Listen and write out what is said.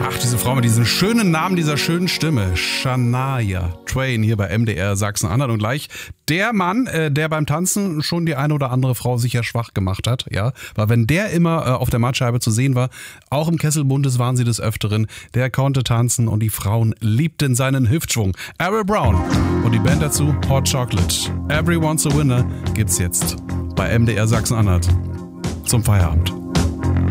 Ach, diese Frau mit diesem schönen Namen, dieser schönen Stimme. Shania Twain hier bei MDR Sachsen-Anhalt. Und gleich der Mann, der beim Tanzen schon die eine oder andere Frau sicher schwach gemacht hat. Ja, weil wenn der immer auf der Mattscheibe zu sehen war, auch im Kessel Bundes waren sie des Öfteren, der konnte tanzen und die Frauen liebten seinen Hüftschwung. Errol Brown und die Band dazu Hot Chocolate. Everyone's a Winner gibt's jetzt bei MDR Sachsen-Anhalt zum Feierabend.